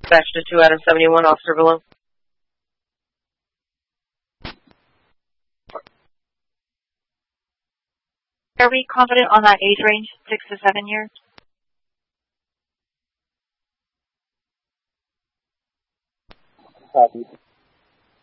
Dispatch to 2 Adam 71, Officer below. Are we confident on that age range, 6 to 7 years? Copy.